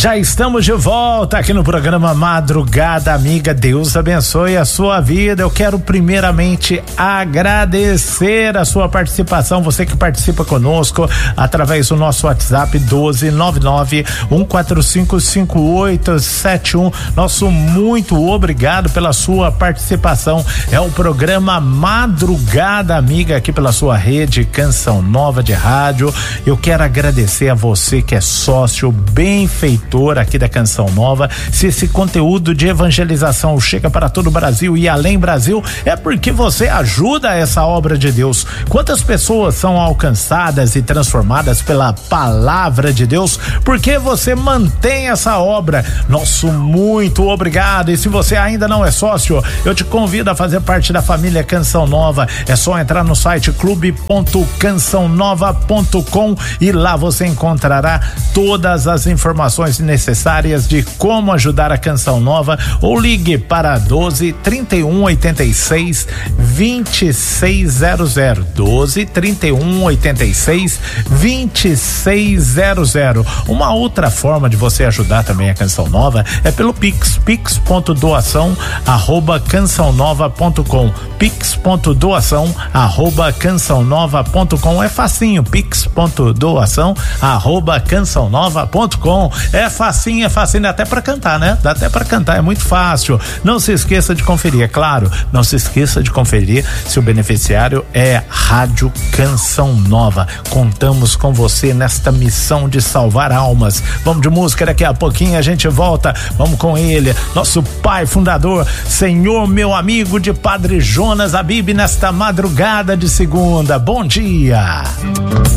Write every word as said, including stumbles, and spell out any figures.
Já estamos de volta aqui no programa Madrugada Amiga. Deus abençoe a sua vida. Eu quero primeiramente agradecer a sua participação, você que participa conosco através do nosso WhatsApp doze nove nove um quatro cinco cinco oito sete um. Nosso muito obrigado pela sua participação. É o programa Madrugada Amiga aqui pela sua rede Canção Nova de rádio. Eu quero agradecer a você que é sócio, benfeitor aqui da Canção Nova. Se esse conteúdo de evangelização chega para todo o Brasil e além Brasil, é porque você ajuda essa obra de Deus. Quantas pessoas são alcançadas e transformadas pela palavra de Deus porque você mantém essa obra? Nosso muito obrigado. E se você ainda não é sócio, eu te convido a fazer parte da família Canção Nova. É só entrar no site clube ponto canção nova ponto com e lá você encontrará todas as informações necessárias de como ajudar a Canção Nova, ou ligue para doze trinta e um oitenta e seis vinte e seis zero zero, doze trinta e um oitenta e seis vinte e seis zero zero. Uma outra forma de você ajudar também a Canção Nova é pelo Pix, pix ponto doação arroba canção nova ponto com, pix ponto doação arroba canção nova ponto com. É facinho, pix ponto doação arroba canção nova ponto com. É facinho, é facinho, até pra cantar, né? Dá até pra cantar, é muito fácil. Não se esqueça de conferir, é claro, não se esqueça de conferir se o beneficiário é Rádio Canção Nova. Contamos com você nesta missão de salvar almas. Vamos de música, daqui a pouquinho a gente volta. Vamos com ele, nosso pai fundador, Senhor meu amigo, de Padre Jonas Abib, nesta madrugada de segunda. Bom dia.